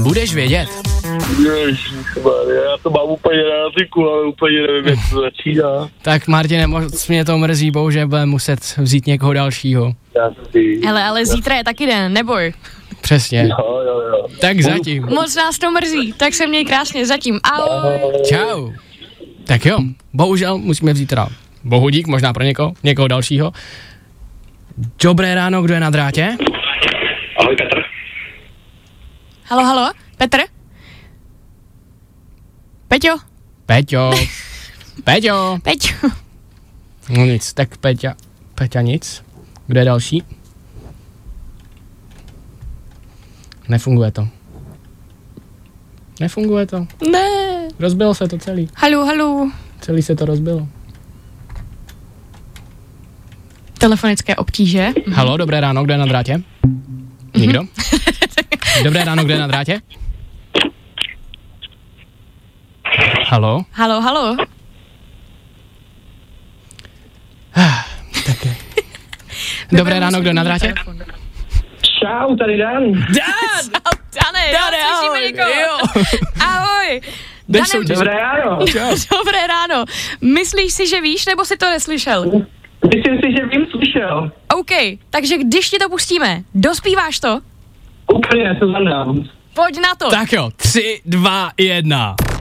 Budeš vědět. Já to mám úplně na jazyku, ale úplně nevím, jak to začíná. Tak Martine, moc mě to mrzí, bohužel budeme muset vzít někoho dalšího. Hele, ale zítra je taky den, neboj. Přesně. Jo. Tak zatím. Moc nás to mrzí, tak se měj krásně zatím. Ahoj. Čau. Tak jo, bohužel musíme vzít teda bohudík, možná pro někoho dalšího. Dobré ráno, kdo je na drátě? Ahoj, Petr. Halo, Petr? Peťo? Peťo. No nic, tak Peťa nic. Kdo je další? Nefunguje to. Ne. Rozbilo se to celý. Halo. Celý se to rozbilo. Telefonické obtíže. Halo, dobré ráno, kdo je na drátě? Nikdo? Dobré ráno, kdo je na drátě? Halo? Halo. Tak. Dobré ráno, kdo je na drátě? Čau, tady Dan. Dane, ahoj. Ahoj. Dobré ráno. Dobré ráno. Myslíš si, že víš, nebo si to neslyšel? Myslím si, že vím, slyšel. OK, takže když ti to pustíme, dospíváš to? Úplně, to znamená. Pojď na to. Tak jo, 3, 2, 1.